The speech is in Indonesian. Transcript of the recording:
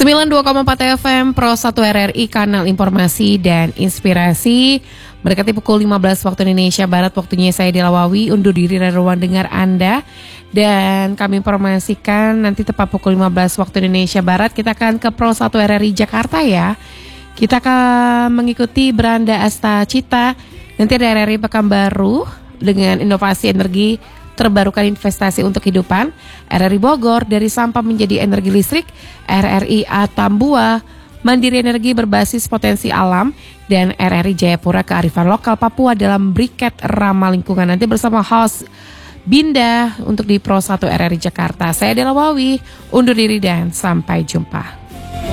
92,4 FM Pro 1 RRI, kanal informasi dan inspirasi. Mendekati pukul 15 waktu Indonesia Barat, waktunya saya Dela Wawi undur diri dari ruang dengar Anda. Dan kami informasikan nanti tepat pukul 15 waktu Indonesia Barat kita akan ke Pro 1 RRI Jakarta ya. Kita akan mengikuti Beranda Asta Cita. Nanti ada RRI Pekanbaru dengan inovasi energi terbarukan investasi untuk kehidupan. RRI Bogor dari sampah menjadi energi listrik. RRI Atambua mandiri energi berbasis potensi alam. Dan RRI Jayapura kearifan lokal Papua dalam briket ramah lingkungan. Nanti bersama host Binda untuk di Pro 1 RRI Jakarta. Saya Dela Wawi undur diri dan sampai jumpa.